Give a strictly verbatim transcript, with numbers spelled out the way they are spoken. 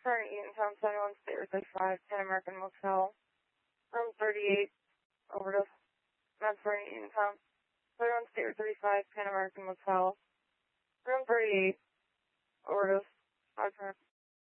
for an Eatontown seventy-one State Route thirty-five, Pan American Motel. Room thirty-eight, overdose. Med for an Eatontown seventy-one State Route thirty-five, Pan American Motel. Room thirty-eight, overdose. five